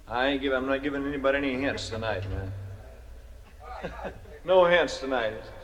I'm not giving anybody any hints tonight, man. No hints tonight.